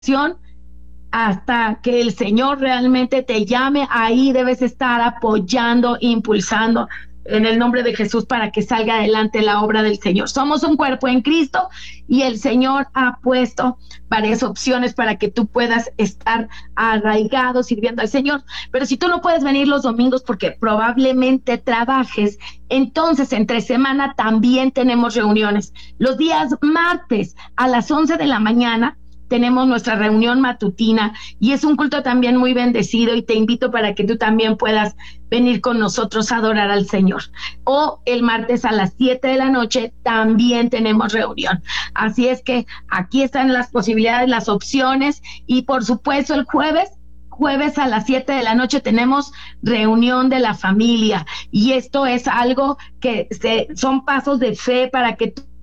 hasta que el Señor realmente te llame. Ahí debes estar apoyando, impulsando en el nombre de Jesús para que salga adelante la obra del Señor. Somos un cuerpo en Cristo y el Señor ha puesto varias opciones para que tú puedas estar arraigado sirviendo al Señor. Pero si tú no puedes venir los domingos porque probablemente trabajes, entonces entre semana también tenemos reuniones. Los días martes a las 11 de la mañana tenemos nuestra reunión matutina y es un culto también muy bendecido, y te invito para que tú también puedas venir con nosotros a adorar al Señor. O el martes a las 7 de la noche también tenemos reunión. Así es que aquí están las posibilidades, las opciones, y por supuesto el jueves a las 7 de la noche tenemos reunión de la familia, y esto es algo que son pasos de fe para que tú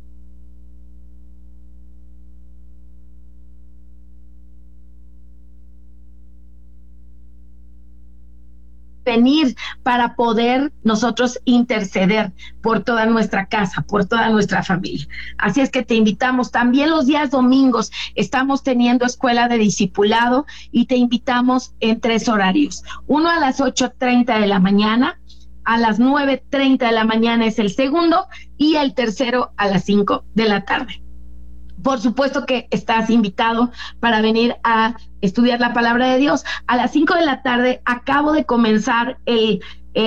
venir para poder nosotros interceder por toda nuestra casa, por toda nuestra familia. Así es que te invitamos. También los días domingos estamos teniendo escuela de discipulado y te invitamos en 3 horarios. Uno a las 8:30 de la mañana, a las 9:30 de la mañana es el segundo, y el tercero a las 5 de la tarde. Por supuesto que estás invitado para venir a estudiar la palabra de Dios. A las 5 de la tarde acabo de comenzar el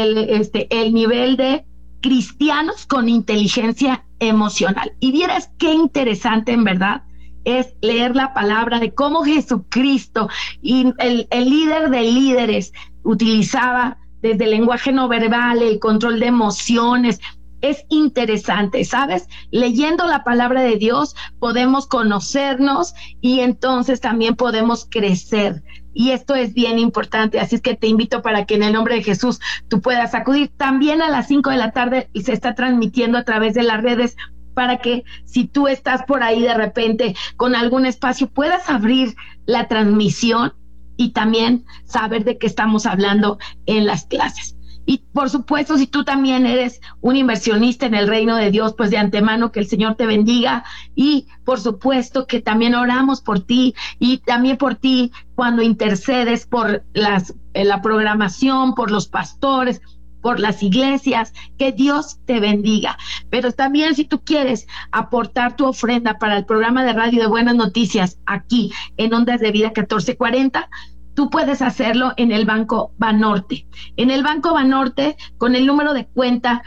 nivel de cristianos con inteligencia emocional. Y vieras qué interesante, en verdad, es leer la palabra de cómo Jesucristo y el líder de líderes utilizaba desde el lenguaje no verbal, el control de emociones. Es interesante, ¿sabes? Leyendo la palabra de Dios podemos conocernos y entonces también podemos crecer. Y esto es bien importante, así es que te invito para que en el nombre de Jesús tú puedas acudir. También a las 5 de la tarde y se está transmitiendo a través de las redes, para que si tú estás por ahí de repente con algún espacio puedas abrir la transmisión y también saber de qué estamos hablando en las clases. Y por supuesto, si tú también eres un inversionista en el reino de Dios, pues de antemano que el Señor te bendiga, y por supuesto que también oramos por ti, y también por ti cuando intercedes por la programación, por los pastores, por las iglesias. Que Dios te bendiga. Pero también si tú quieres aportar tu ofrenda para el programa de radio de Buenas Noticias aquí en Ondas de Vida 1440, tú puedes hacerlo en el Banco Banorte. En el Banco Banorte, con el número de cuenta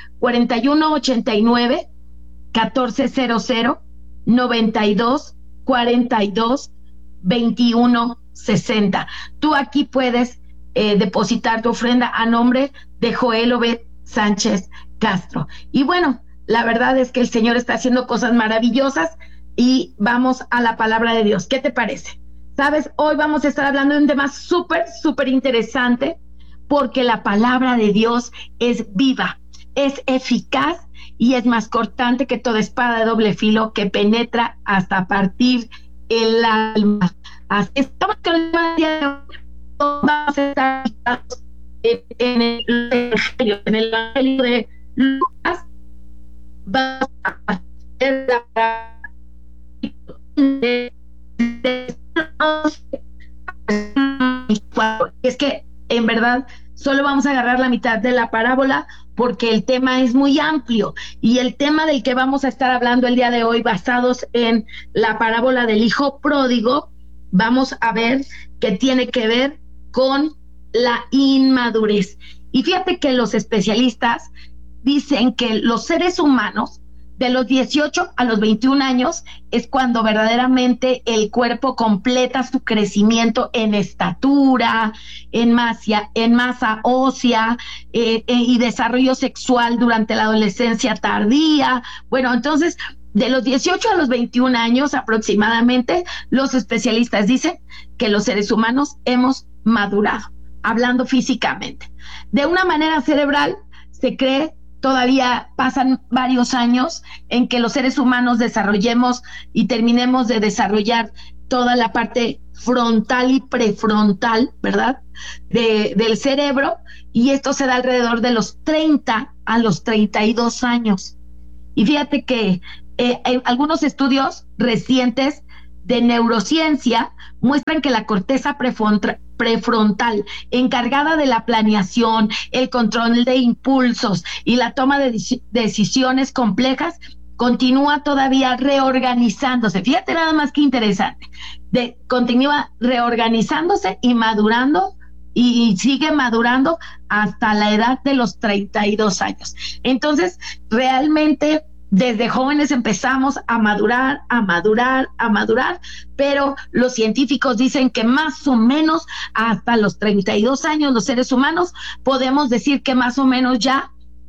4189 1400 92 42 21 60. Tú aquí puedes depositar tu ofrenda a nombre de Joel Obed Sánchez Castro. Y bueno, la verdad es que el Señor está haciendo cosas maravillosas, y vamos a la palabra de Dios. ¿Qué te parece? Sabes, hoy vamos a estar hablando de un tema súper interesante, porque la palabra de Dios es viva, es eficaz y es más cortante que toda espada de doble filo, que penetra hasta partir el alma. Así estamos con el día de hoy. Vamos a estar en el Evangelio de Lucas. Vamos a hacer es que en verdad solo vamos a agarrar la mitad de la parábola, porque el tema es muy amplio, y el tema del que vamos a estar hablando el día de hoy, basados en la parábola del hijo pródigo, vamos a ver que tiene que ver con la inmadurez. Y fíjate que los especialistas dicen que los seres humanos de los 18 a los 21 años es cuando verdaderamente el cuerpo completa su crecimiento en estatura, en masa ósea, y desarrollo sexual durante la adolescencia tardía. Bueno, entonces, de los 18 a los 21 años aproximadamente, los especialistas dicen que los seres humanos hemos madurado, hablando físicamente. De una manera cerebral, se cree todavía pasan varios años en que los seres humanos desarrollemos y terminemos de desarrollar toda la parte frontal y prefrontal, ¿verdad?, del cerebro, y esto se da alrededor de los 30 a los 32 años. Y fíjate que algunos estudios recientes de neurociencia muestran que la corteza prefrontal, encargada de la planeación, el control de impulsos y la toma de decisiones complejas, continúa todavía reorganizándose. Fíjate nada más que interesante. Continúa reorganizándose y madurando, y sigue madurando hasta la edad de los 32 años. Entonces, realmente desde jóvenes empezamos a madurar, pero los científicos dicen que más o menos hasta los 32 años los seres humanos podemos decir que más o menos ya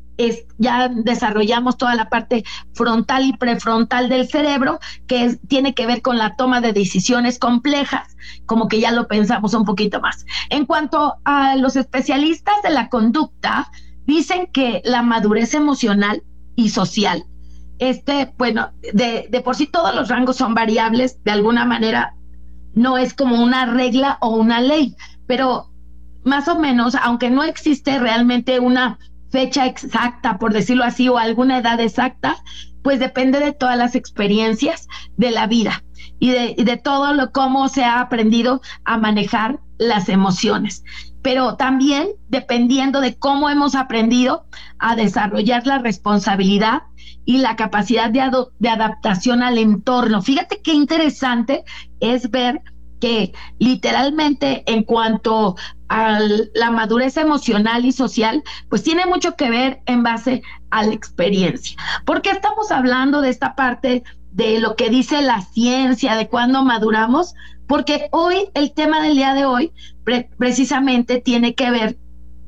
desarrollamos toda la parte frontal y prefrontal del cerebro, que tiene que ver con la toma de decisiones complejas, como que ya lo pensamos un poquito más. En cuanto a los especialistas de la conducta, dicen que la madurez emocional y social, bueno, de por sí todos los rangos son variables, de alguna manera no es como una regla o una ley, pero más o menos, aunque no existe realmente una fecha exacta, por decirlo así, o alguna edad exacta, pues depende de todas las experiencias de la vida y de todo cómo se ha aprendido a manejar las emociones. Pero también dependiendo de cómo hemos aprendido a desarrollar la responsabilidad y la capacidad de adaptación al entorno. Fíjate qué interesante es ver que literalmente en cuanto a la madurez emocional y social, pues tiene mucho que ver en base a la experiencia. ¿Por qué estamos hablando de esta parte de lo que dice la ciencia, de cuándo maduramos? Porque hoy, el tema del día de hoy, precisamente tiene que ver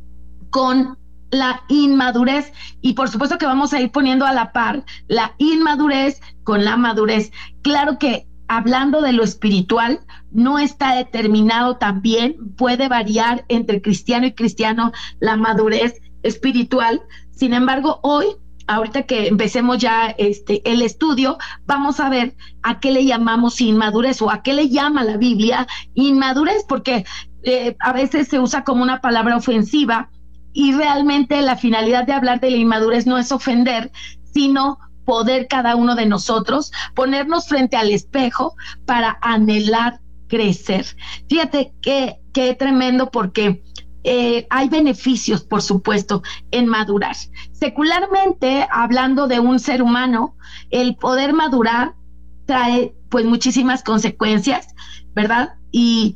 con la inmadurez, y por supuesto que vamos a ir poniendo a la par la inmadurez con la madurez. Claro que hablando de lo espiritual, no está determinado también, puede variar entre cristiano y cristiano la madurez espiritual. Sin embargo, hoy, ahorita que empecemos ya el estudio, vamos a ver a qué le llamamos inmadurez, o a qué le llama la Biblia inmadurez, porque a veces se usa como una palabra ofensiva, y realmente la finalidad de hablar de la inmadurez no es ofender, sino poder cada uno de nosotros ponernos frente al espejo para anhelar crecer. Fíjate qué tremendo, porque hay beneficios, por supuesto, en madurar. Secularmente, hablando de un ser humano, el poder madurar trae pues muchísimas consecuencias, ¿verdad? Y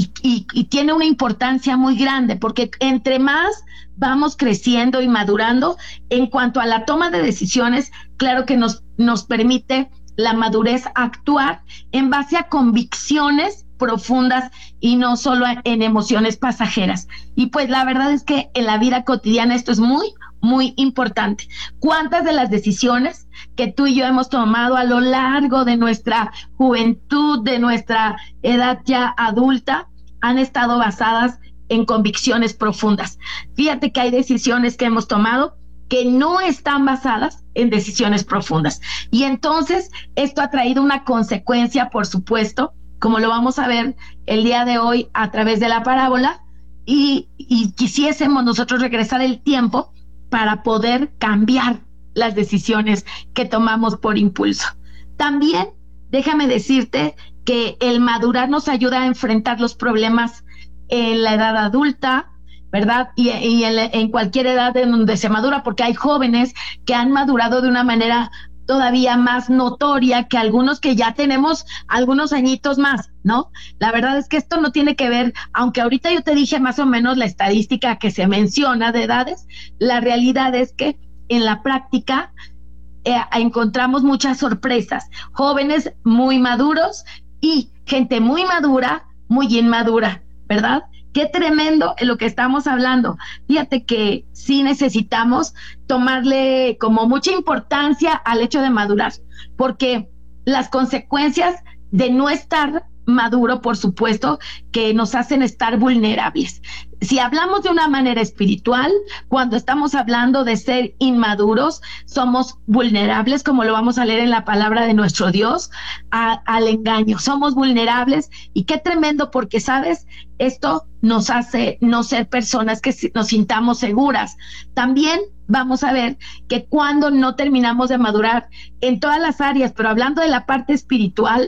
tiene una importancia muy grande, porque entre más vamos creciendo y madurando, en cuanto a la toma de decisiones, claro que nos permite la madurez actuar en base a convicciones profundas y no solo en emociones pasajeras. Y pues la verdad es que en la vida cotidiana esto es muy, muy importante. ¿Cuántas de las decisiones que tú y yo hemos tomado a lo largo de nuestra juventud, de nuestra edad ya adulta, han estado basadas en convicciones profundas? Fíjate que hay decisiones que hemos tomado que no están basadas en decisiones profundas. Y entonces esto ha traído una consecuencia, por supuesto, como lo vamos a ver el día de hoy a través de la parábola, y quisiésemos nosotros regresar el tiempo para poder cambiar las decisiones que tomamos por impulso. También déjame decirte que el madurar nos ayuda a enfrentar los problemas en la edad adulta, ¿verdad? Y en cualquier edad en donde se madura, porque hay jóvenes que han madurado de una manera todavía más notoria que algunos que ya tenemos algunos añitos más, ¿no? La verdad es que esto no tiene que ver, aunque ahorita yo te dije más o menos la estadística que se menciona de edades, la realidad es que en la práctica encontramos muchas sorpresas, jóvenes muy maduros y gente muy madura, muy inmadura, ¿verdad? Qué tremendo en lo que estamos hablando. Fíjate que sí necesitamos tomarle como mucha importancia al hecho de madurar, porque las consecuencias de no estar maduro, por supuesto, que nos hacen estar vulnerables. Si hablamos de una manera espiritual, cuando estamos hablando de ser inmaduros, somos vulnerables, como lo vamos a leer en la palabra de nuestro Dios, al engaño. Somos vulnerables, y qué tremendo, porque, ¿sabes? Esto nos hace no ser personas que nos sintamos seguras. También vamos a ver que cuando no terminamos de madurar en todas las áreas, pero hablando de la parte espiritual,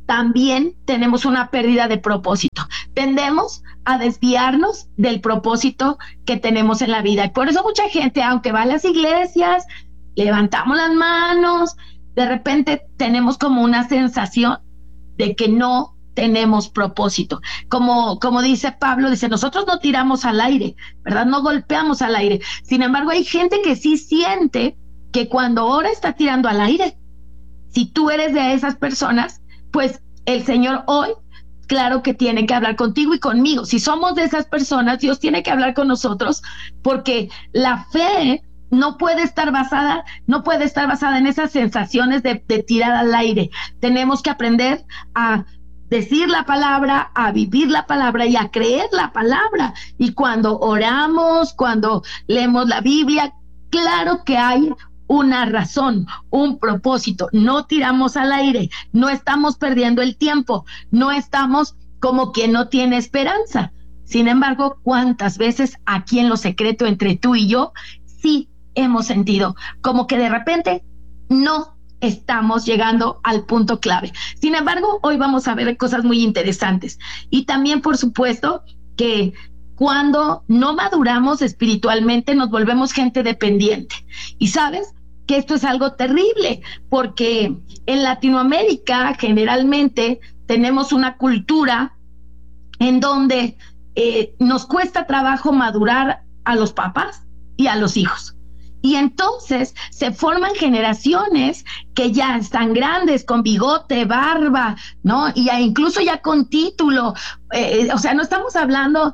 también tenemos una pérdida de propósito. Tendemos a desviarnos del propósito que tenemos en la vida. Y por eso mucha gente, aunque va a las iglesias, levantamos las manos, de repente tenemos como una sensación de que no tenemos propósito. Como dice Pablo, dice, nosotros no tiramos al aire, ¿verdad? No golpeamos al aire. Sin embargo, hay gente que sí siente que cuando ora está tirando al aire. Si tú eres de esas personas, pues el Señor hoy, claro que tiene que hablar contigo y conmigo. Si somos de esas personas, Dios tiene que hablar con nosotros, porque la fe no puede estar basada en esas sensaciones de tirar al aire. Tenemos que aprender a decir la palabra, a vivir la palabra y a creer la palabra. Y cuando oramos, cuando leemos la Biblia, claro que hay una razón, un propósito. No tiramos al aire, no estamos perdiendo el tiempo, no estamos como quien no tiene esperanza. Sin embargo, ¿cuántas veces aquí en lo secreto entre tú y yo sí hemos sentido como que de repente no estamos llegando al punto clave? Sin embargo, hoy vamos a ver cosas muy interesantes. Y también, por supuesto, que cuando no maduramos espiritualmente, nos volvemos gente dependiente. Y sabes que esto es algo terrible, porque en Latinoamérica generalmente tenemos una cultura en donde nos cuesta trabajo madurar a los papás y a los hijos. Y entonces se forman generaciones que ya están grandes, con bigote, barba, ¿no? Y incluso ya con título. O sea, no estamos hablando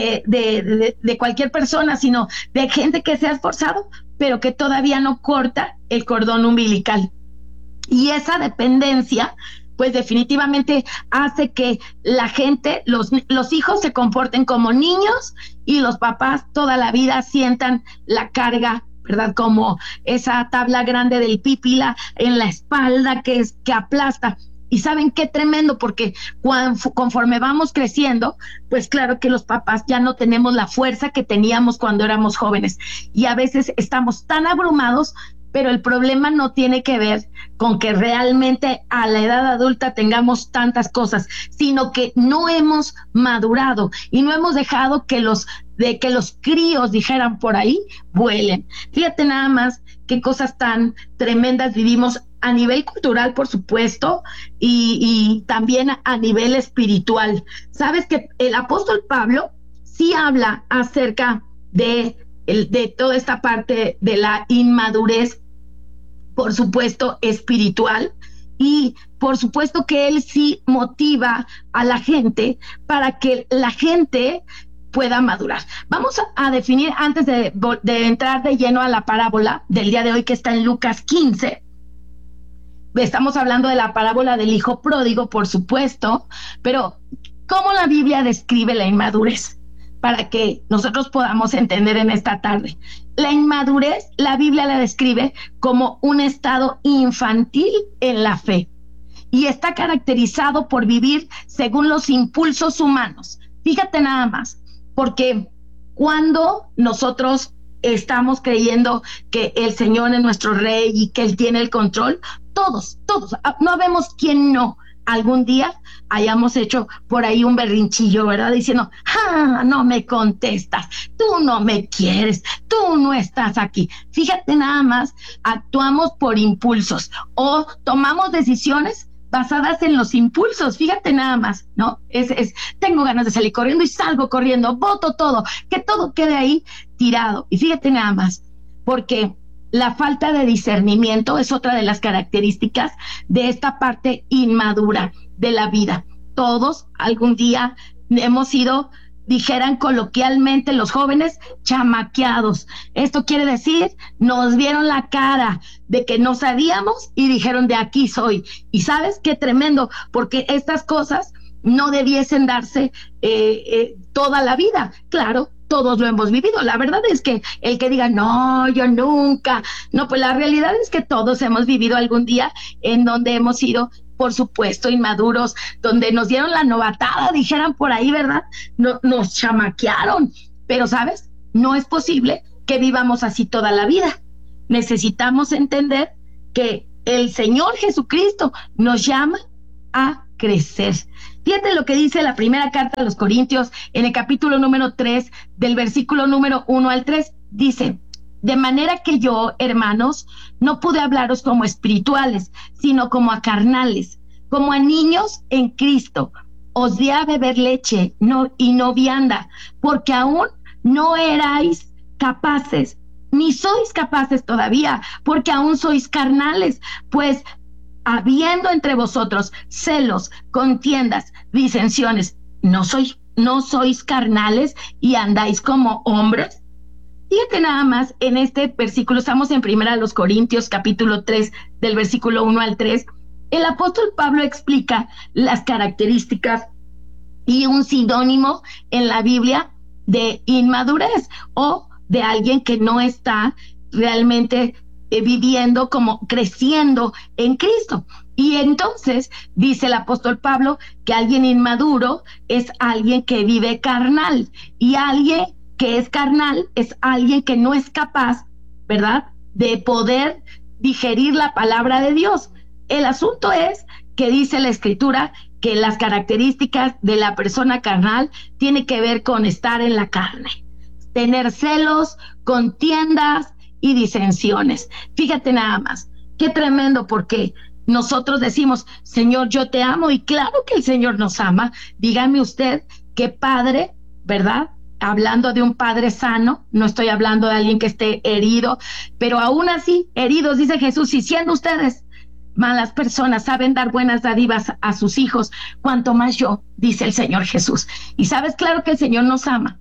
de cualquier persona, sino de gente que se ha esforzado, pero que todavía no corta el cordón umbilical. Y esa dependencia, pues definitivamente hace que la gente, los hijos se comporten como niños y los papás toda la vida sientan la carga, ¿verdad? Como esa tabla grande del pípila en la espalda que aplasta. Y ¿saben qué tremendo? Porque conforme vamos creciendo, pues claro que los papás ya no tenemos la fuerza que teníamos cuando éramos jóvenes. Y a veces estamos tan abrumados, pero el problema no tiene que ver con que realmente a la edad adulta tengamos tantas cosas, sino que no hemos madurado y no hemos dejado que los críos, dijeran por ahí, vuelen. Fíjate nada más qué cosas tan tremendas vivimos a nivel cultural, por supuesto, y también a nivel espiritual. Sabes que el apóstol Pablo sí habla acerca de toda esta parte de la inmadurez, por supuesto, espiritual, y por supuesto que él sí motiva a la gente para que la gente pueda madurar. Vamos a definir, antes de entrar de lleno a la parábola del día de hoy, que está en Lucas 15. Estamos hablando de la parábola del hijo pródigo, por supuesto, pero ¿cómo la Biblia describe la inmadurez? Para que nosotros podamos entender en esta tarde. La inmadurez, la Biblia la describe como un estado infantil en la fe y está caracterizado por vivir según los impulsos humanos. Fíjate nada más, porque cuando nosotros estamos creyendo que el Señor es nuestro Rey y que Él tiene el control, todos, no habemos quien no algún día hayamos hecho por ahí un berrinchillo, ¿verdad? Diciendo, no me contestas, tú no me quieres, tú no estás aquí. Fíjate nada más, actuamos por impulsos o tomamos decisiones basadas en los impulsos. Fíjate nada más, ¿no? Tengo ganas de salir corriendo y salgo corriendo, boto todo, que todo quede ahí tirado. Y fíjate nada más, porque la falta de discernimiento es otra de las características de esta parte inmadura de la vida. Todos algún día hemos sido, dijeran coloquialmente los jóvenes, chamaqueados. Esto quiere decir, nos vieron la cara de que no sabíamos y dijeron, de aquí soy. Y ¿sabes qué tremendo? Porque estas cosas no debiesen darse toda la vida. Claro, todos lo hemos vivido. La verdad es que el que diga, no, yo nunca, no, pues la realidad es que todos hemos vivido algún día en donde hemos sido, por supuesto, inmaduros, donde nos dieron la novatada, dijeran por ahí, ¿verdad? Nos chamaquearon. Pero, ¿sabes? No es posible que vivamos así toda la vida. Necesitamos entender que el Señor Jesucristo nos llama a crecer. Fíjate lo que dice la primera carta a los Corintios en el capítulo número 3, del versículo número 1 al 3. Dice: de manera que yo, hermanos, no pude hablaros como espirituales, sino como a carnales, como a niños en Cristo. Os di a beber leche y no vianda, porque aún no erais capaces, ni sois capaces todavía, porque aún sois carnales, pues habiendo entre vosotros celos, contiendas, disensiones, ¿no sois carnales y andáis como hombres? Fíjate nada más, en este versículo, estamos en Primera los Corintios, capítulo 3, del versículo 1 al 3, el apóstol Pablo explica las características y un sinónimo en la Biblia de inmadurez o de alguien que no está realmente viviendo, como creciendo en Cristo. Y entonces dice el apóstol Pablo que alguien inmaduro es alguien que vive carnal, y alguien que es carnal es alguien que no es capaz, ¿verdad?, de poder digerir la palabra de Dios. El asunto es que dice la Escritura que las características de la persona carnal tiene que ver con estar en la carne, tener celos, contiendas y disensiones. Fíjate nada más, qué tremendo, porque nosotros decimos: Señor, yo te amo, y claro que el Señor nos ama. Dígame usted qué padre, ¿verdad? Hablando de un padre sano, no estoy hablando de alguien que esté herido, pero aún así, heridos, dice Jesús, y siendo ustedes malas personas saben dar buenas dádivas a sus hijos, cuanto más yo, dice el Señor Jesús. Y sabes, claro que el Señor nos ama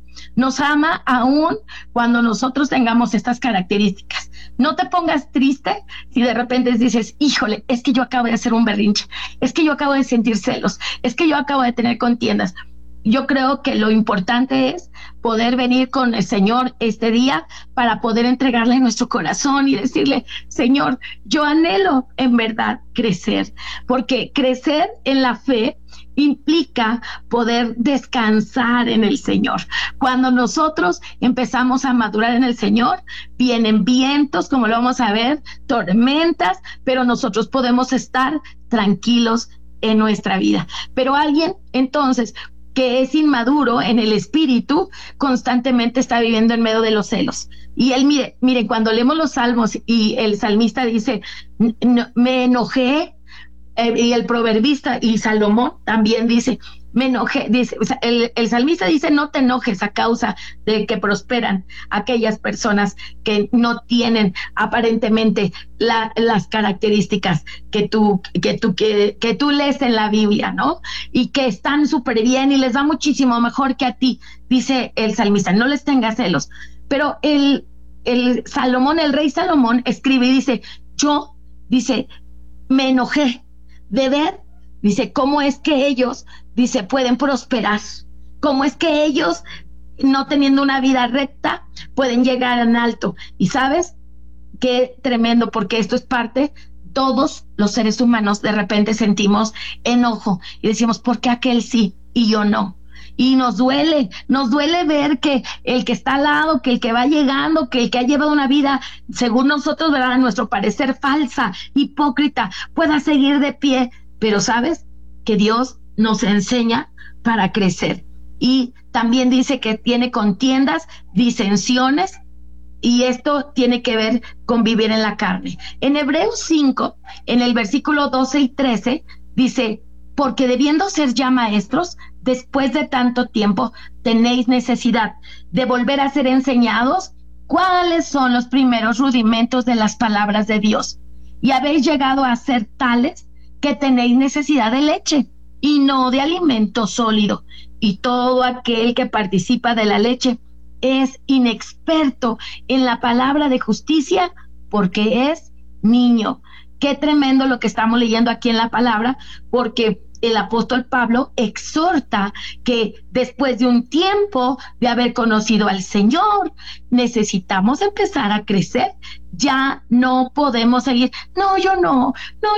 aún cuando nosotros tengamos estas características. No te pongas triste si de repente dices: híjole, es que yo acabo de hacer un berrinche, es que yo acabo de sentir celos, es que yo acabo de tener contiendas. Yo creo que lo importante es poder venir con el Señor este día para poder entregarle nuestro corazón y decirle: Señor, yo anhelo en verdad crecer, porque crecer en la fe implica poder descansar en el Señor. Cuando nosotros empezamos a madurar en el Señor, vienen vientos, como lo vamos a ver, tormentas, pero nosotros podemos estar tranquilos en nuestra vida. Pero alguien, entonces, que es inmaduro en el espíritu, constantemente está viviendo en medio de los celos. Y él, mire, cuando leemos los salmos y el salmista dice: me enojé, y el proverbista y Salomón también dice: me enojé, dice, o sea, el salmista dice: no te enojes a causa de que prosperan aquellas personas que no tienen aparentemente las características que tú lees en la Biblia, ¿no? Y que están súper bien y les va muchísimo mejor que a ti, dice el salmista: no les tengas celos. Pero el Salomón, el rey Salomón, escribe y dice: yo, dice, me enojé de ver, dice, cómo es que ellos, dice, pueden prosperar, cómo es que ellos, no teniendo una vida recta, pueden llegar en alto. Y sabes qué tremendo, porque esto es parte, todos los seres humanos de repente sentimos enojo y decimos: ¿por qué aquel sí y yo no? Y nos duele ver que el que está al lado, que el que va llegando, que el que ha llevado una vida, según nosotros, ¿verdad?, a nuestro parecer falsa, hipócrita, pueda seguir de pie. Pero sabes que Dios nos enseña para crecer. Y también dice que tiene contiendas, disensiones, y esto tiene que ver con vivir en la carne. En Hebreos 5, en el versículo 12 y 13, dice: porque debiendo ser ya maestros, después de tanto tiempo, tenéis necesidad de volver a ser enseñados cuáles son los primeros rudimentos de las palabras de Dios. Y habéis llegado a ser tales que tenéis necesidad de leche y no de alimento sólido. Y todo aquel que participa de la leche es inexperto en la palabra de justicia, porque es niño. Qué tremendo lo que estamos leyendo aquí en la palabra, porque el apóstol Pablo exhorta que después de un tiempo de haber conocido al Señor, necesitamos empezar a crecer. Ya no podemos seguir: no, yo no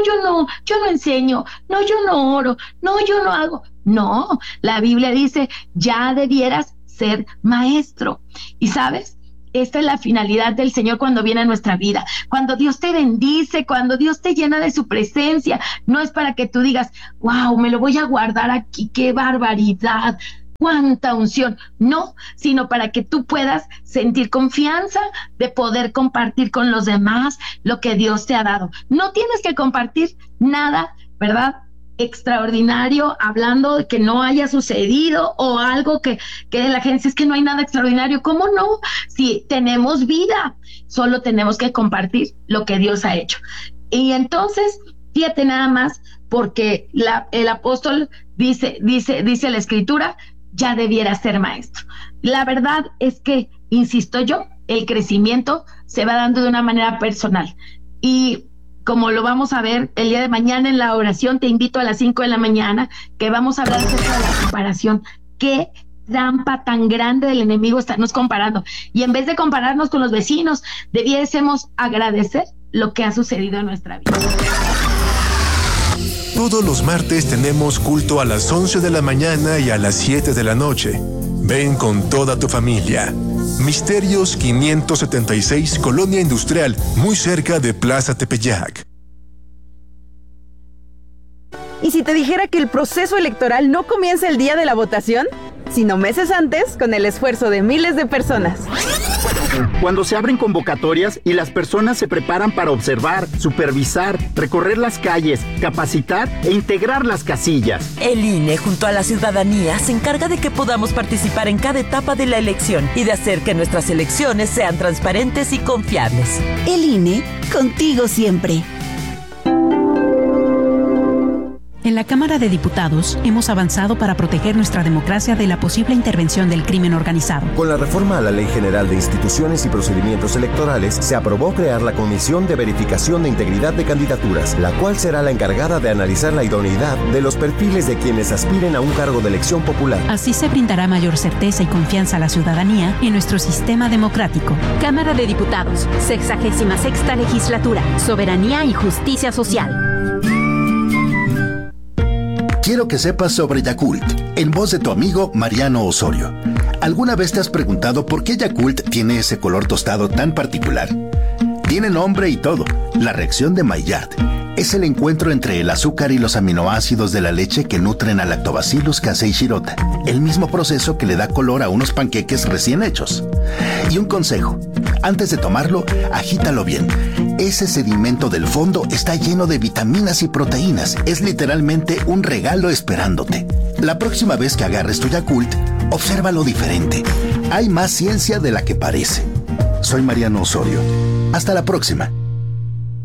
enseño, no, yo no oro, no, yo no hago. No, la Biblia dice: ya debieras ser maestro. Y sabes, esta es la finalidad del Señor cuando viene a nuestra vida. Cuando Dios te bendice, cuando Dios te llena de su presencia, no es para que tú digas, wow, me lo voy a guardar aquí, qué barbaridad, cuánta unción. No, sino para que tú puedas sentir confianza de poder compartir con los demás lo que Dios te ha dado. No tienes que compartir nada, ¿verdad?, extraordinario, hablando de que no haya sucedido o algo que la gente dice, es que no hay nada extraordinario. ¿Cómo no? Si tenemos vida, solo tenemos que compartir lo que Dios ha hecho. Y entonces, fíjate nada más, porque el apóstol dice la Escritura, ya debiera ser maestro. La verdad es que, insisto yo, el crecimiento se va dando de una manera personal. Y como lo vamos a ver el día de mañana en la oración, te invito a las 5 de la mañana, que vamos a hablar acerca de la comparación. ¿Qué trampa tan grande del enemigo estarnos comparando? Y en vez de compararnos con los vecinos, debiésemos agradecer lo que ha sucedido en nuestra vida. Todos los martes tenemos culto a las 11 de la mañana y a las 7 de la noche. Ven con toda tu familia. Misterios 576, Colonia Industrial, muy cerca de Plaza Tepeyac. ¿Y si te dijera que el proceso electoral no comienza el día de la votación, sino meses antes, con el esfuerzo de miles de personas? Cuando se abren convocatorias y las personas se preparan para observar, supervisar, recorrer las calles, capacitar e integrar las casillas. El INE, junto a la ciudadanía, se encarga de que podamos participar en cada etapa de la elección y de hacer que nuestras elecciones sean transparentes y confiables. El INE, contigo siempre. En la Cámara de Diputados hemos avanzado para proteger nuestra democracia de la posible intervención del crimen organizado. Con la reforma a la Ley General de Instituciones y Procedimientos Electorales, se aprobó crear la Comisión de Verificación de Integridad de Candidaturas, la cual será la encargada de analizar la idoneidad de los perfiles de quienes aspiren a un cargo de elección popular. Así se brindará mayor certeza y confianza a la ciudadanía en nuestro sistema democrático. Cámara de Diputados, 66ª Legislatura, Soberanía y Justicia Social. Quiero que sepas sobre Yakult, en voz de tu amigo Mariano Osorio. ¿Alguna vez te has preguntado por qué Yakult tiene ese color tostado tan particular? Tiene nombre y todo, la reacción de Maillard. Es el encuentro entre el azúcar y los aminoácidos de la leche que nutren al Lactobacillus casei shirota, el mismo proceso que le da color a unos panqueques recién hechos. Y un consejo, antes de tomarlo, agítalo bien. Ese sedimento del fondo está lleno de vitaminas y proteínas. Es literalmente un regalo esperándote. La próxima vez que agarres tu Yakult, obsérvalo diferente. Hay más ciencia de la que parece. Soy Mariano Osorio. Hasta la próxima.